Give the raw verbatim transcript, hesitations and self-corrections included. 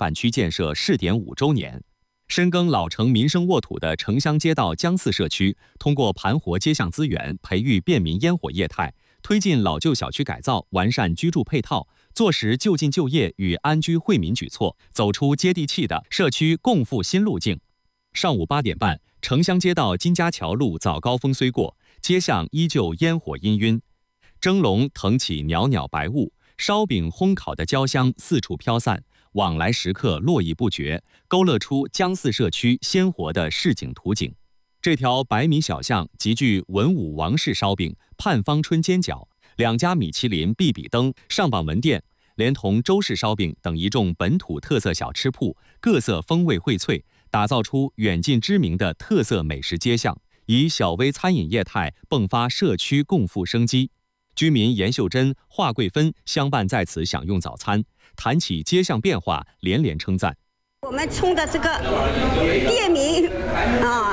范区建设试点五周年。深耕老城民生沃土的城乡街道江四社区，通过盘活街巷资源，培育便民烟火业态，推进老旧小区改造，完善居住配套，坐实就近就业与安居惠民举措，走出接地气的社区共富新路径。上午八点半，城乡街道金家桥路早高峰虽过，街巷依旧烟火氤氲，蒸笼腾起袅袅白雾，烧饼烘烤的焦香四处飘散，往来食客络绎不绝，勾勒出江四社区鲜活的市井图景。这条百米小巷集聚文武王氏烧饼、盼芳春煎饺、两家米其林必比登上榜门店，连同周氏烧饼等一众本土特色小吃铺，各色风味荟萃，打造出远近知名的特色美食街巷，以小微餐饮业态迸发社区共富生机。居民严秀珍、华贵芬相伴在此享用早餐，谈起街巷变化，连连称赞。 我们冲着这个便民啊。